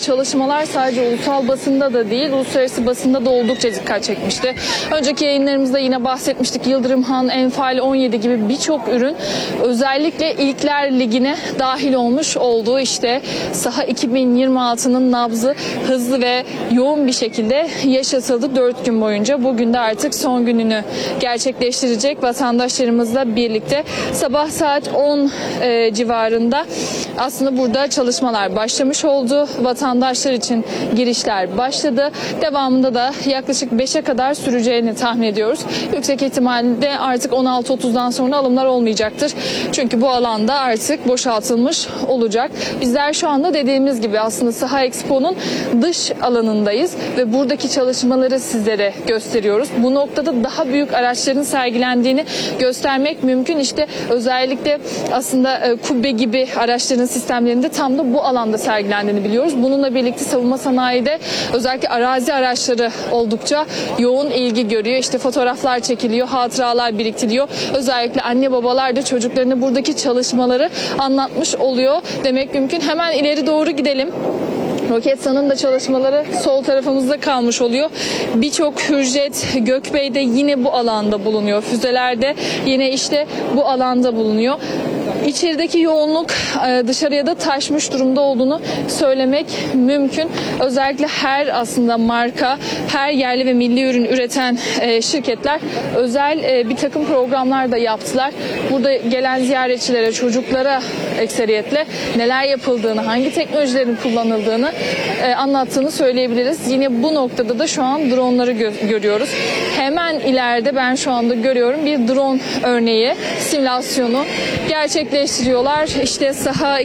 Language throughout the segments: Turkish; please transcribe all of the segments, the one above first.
çalışmalar sadece ulusal basında da değil, uluslararası basında da oldukça dikkat çekmişti. Önceki yayınlarımızda yine bahsetmiştik. Yıldırım Han, Enfal 17 gibi birçok ürün özellikle İlkler Ligi'ne dahil olmuş olduğu işte Saha 2026'nın nabzı hızlı ve yoğun bir şekilde yaşatıldı 4 gün boyunca. Bugün de artık son gününü gerçekleştirecek vatandaşlarımızla birlikte sabah saat 10 civarında aslında burada çalışmalar başlamış oldu. Vatandaşlar için girişler başladı. Devamında da yaklaşık 5'e kadar süreceğini tahmin ediyoruz. Yüksek ihtimalle artık 16.30'dan sonra alımlar olmayacaktır. Çünkü bu alanda artık boşaltılmış olacak. Bizler şu anda dediğimiz gibi aslında Saha Expo'nun dış alanındayız ve buradaki çalışmaları sizlere gösteriyoruz. Bu noktada daha büyük araçların sergilendiğini göstermek mümkün. İşte özellikle aslında kubbe gibi araçların sistemlerinde tam da bu alanda sergilendiğini biliyoruz. Bununla birlikte savunma sanayide özellikle arazi araçları oldukça yoğun ilgi görüyor. İşte fotoğraflar çekiliyor, hatıralar biriktiriliyor. Özellikle anne babalar da çocuklarına buradaki çalışmaları anlatmış oluyor demek mümkün. Hemen ileri doğru gidelim. Roketsan'ın da çalışmaları sol tarafımızda kalmış oluyor. Birçok Hürjet, Gökbey de yine bu alanda bulunuyor. Füzeler de yine işte bu alanda bulunuyor. İçerideki yoğunluk dışarıya da taşmış durumda olduğunu söylemek mümkün. Özellikle her aslında marka, her yerli ve milli ürün üreten şirketler özel bir takım programlar da yaptılar. Burada gelen ziyaretçilere, çocuklara ekseriyetle neler yapıldığını, hangi teknolojilerin kullanıldığını anlattığını söyleyebiliriz. Yine bu noktada da şu an dronları görüyoruz. Hemen ileride ben şu anda görüyorum bir drone örneği, simülasyonu gerçekleştiriyorlar. İşte Saha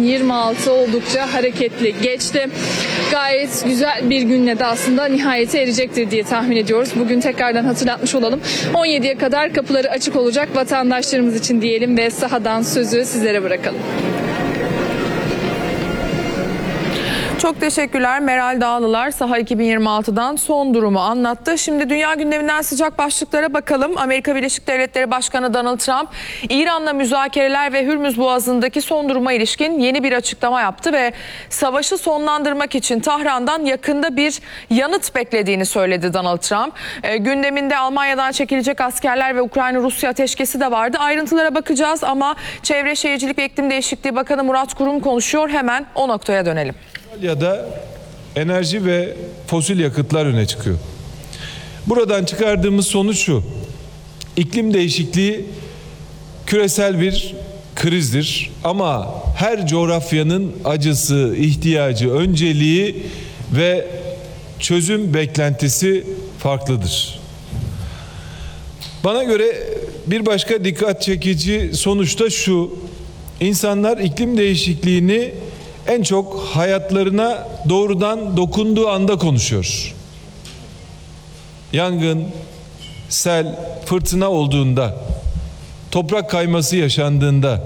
2026 oldukça hareketli geçti. Gayet güzel bir günle de aslında nihayete erecektir diye tahmin ediyoruz. Bugün tekrardan hatırlatmış olalım. 17'ye kadar kapıları açık olacak vatandaşlarımız için diyelim ve sahadan sözü sizlere bırakalım. Çok teşekkürler. Meral Dağlılar Saha 2026'dan son durumu anlattı. Şimdi dünya gündeminden sıcak başlıklara bakalım. Amerika Birleşik Devletleri Başkanı Donald Trump, İran'la müzakereler ve Hürmüz Boğazı'ndaki son duruma ilişkin yeni bir açıklama yaptı ve savaşı sonlandırmak için Tahran'dan yakında bir yanıt beklediğini söyledi Donald Trump. Gündeminde Almanya'dan çekilecek askerler ve Ukrayna-Rusya ateşkesi de vardı. Ayrıntılara bakacağız ama Çevre Şehircilik ve İklim Değişikliği Bakanı Murat Kurum konuşuyor. Hemen o noktaya dönelim. Ya da enerji ve fosil yakıtlar öne çıkıyor. Buradan çıkardığımız sonuç şu: İklim değişikliği küresel bir krizdir ama her coğrafyanın acısı, ihtiyacı, önceliği ve çözüm beklentisi farklıdır. Bana göre bir başka dikkat çekici sonuç da şu: İnsanlar iklim değişikliğini en çok hayatlarına doğrudan dokunduğu anda konuşuyor. Yangın, sel, fırtına olduğunda, toprak kayması yaşandığında,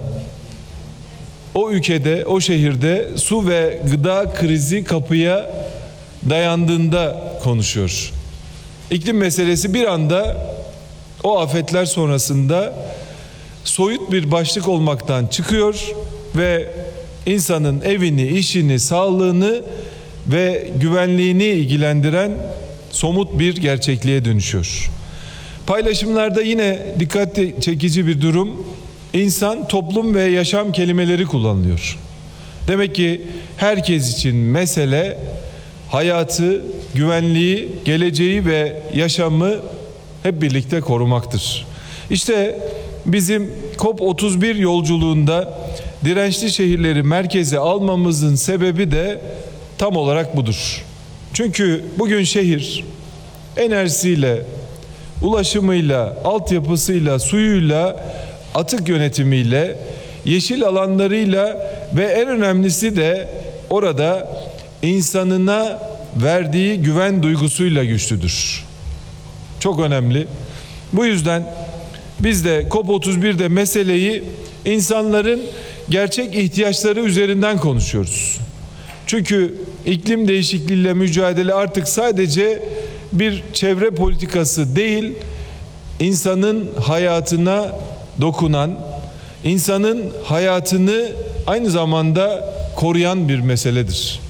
o ülkede, o şehirde su ve gıda krizi kapıya dayandığında konuşuyor. İklim meselesi bir anda o afetler sonrasında soyut bir başlık olmaktan çıkıyor ve İnsanın evini, işini, sağlığını ve güvenliğini ilgilendiren somut bir gerçekliğe dönüşüyor. Paylaşımlarda yine dikkat çekici bir durum: insan, toplum ve yaşam kelimeleri kullanılıyor. Demek ki herkes için mesele hayatı, güvenliği, geleceği ve yaşamı hep birlikte korumaktır. İşte bizim COP31 yolculuğunda dirençli şehirleri merkeze almamızın sebebi de tam olarak budur. Çünkü bugün şehir enerjisiyle, ulaşımıyla, altyapısıyla, suyuyla, atık yönetimiyle, yeşil alanlarıyla ve en önemlisi de orada insanına verdiği güven duygusuyla güçlüdür. Çok önemli. Bu yüzden biz de COP31'de meseleyi insanların gerçek ihtiyaçları üzerinden konuşuyoruz. Çünkü iklim değişikliğiyle mücadele artık sadece bir çevre politikası değil, insanın hayatına dokunan, insanın hayatını aynı zamanda koruyan bir meseledir.